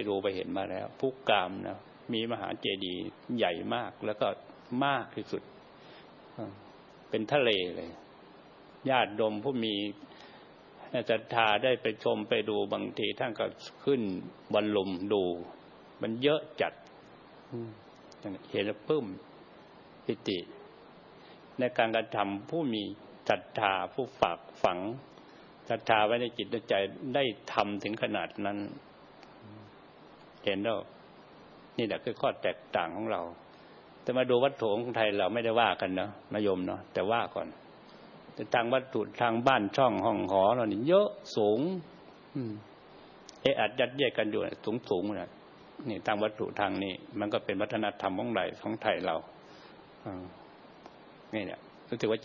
ดูไปเห็นมาแล้วพุกามนะมีมหาเจดีย์ใหญ่มากแล้วก็มากที่สุดเป็นทะเลเลยญาติโยมผู้มีศรัทธาได้ไปชมไปดูบางทีท่านก็ขึ้นบรรลุมดูมันเยอะจัดเห็นแล้วปลื้มปิติในการกระทำผู้มีศรัทธาผู้ฝากฝังศรัทธาไว้ในจิตในใจได้ทำถึงขนาดนั้นเห็นแล้วนี่แหละคือข้อแตกต่างของเราแต่มาดูวัตถุของไทยเราไม่ได้ว่ากันนะนโยมเนาะแต่ว่าก่อนแต่ทางวัตถุทางบ้านช่องห้องหอเรานี่เยอะสูงอัดยัดเยียดกันอยู่สูงนะนี่ทางวัตถุทางนี้มันก็เป็นวัฒนธรรมของไทยเรานี่เนี่ยรู้สึกว่า